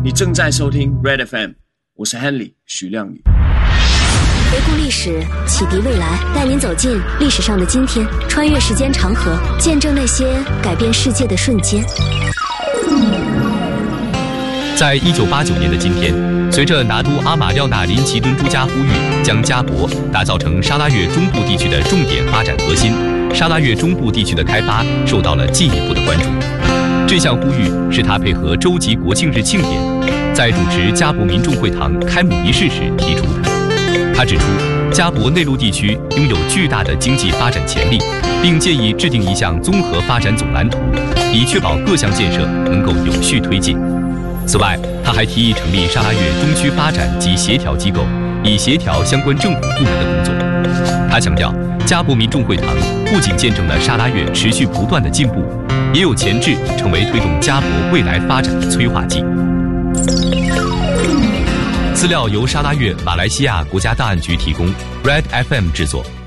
你正在收听 Red FM， 我是 Henry 徐亮宇。 回顾历史，启迪未来，带您走进历史上的今天，穿越时间长河，见证那些改变世界的瞬间。 在1989年的今天，随着拿督阿马廖纳林奇敦朱加呼吁将加博打造成沙拉越中部地区的重点发展核心，沙拉越中部地区的开发受到了进一步的关注。这项呼吁是他配合州级国庆日庆典，在主持加博民众会堂开幕仪式时提出的。他指出，加博内陆地区拥有巨大的经济发展潜力，并建议制定一项综合发展总蓝图，以确保各项建设能够有序推进。此外，他还提议成立沙拉越中区发展及协调机构，以协调相关政府部门的工作。他强调，加博民众会堂不仅见证了沙拉越持续不断的进步，也有潜质成为推动加博未来发展的催化剂。资料由沙拉越马来西亚国家档案局提供， Red FM 制作。